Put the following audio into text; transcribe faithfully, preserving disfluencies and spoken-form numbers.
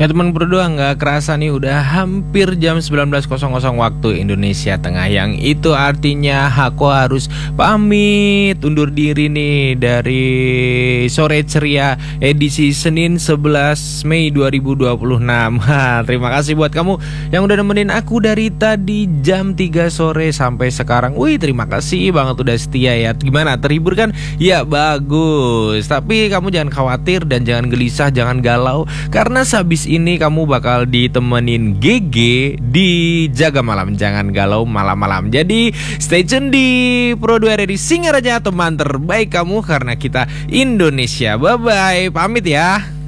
Ya teman berdua, nggak kerasa nih udah hampir jam sembilan belas waktu Indonesia Tengah. Yang itu artinya aku harus pamit undur diri nih dari Sore Ceria edisi Senin sebelas Mei dua ribu dua puluh enam. Ha, terima kasih buat kamu yang udah nemenin aku dari tadi jam tiga sore sampai sekarang. Wih, terima kasih banget udah setia ya. Gimana, terhibur kan? Ya bagus. Tapi kamu jangan khawatir dan jangan gelisah, jangan galau, karena sehabis ini kamu bakal ditemenin G G di Jaga Malam. Jangan galau malam-malam. Jadi stay tune di Pro dua R di Singaraja, teman terbaik kamu, karena kita Indonesia. Bye bye, pamit ya.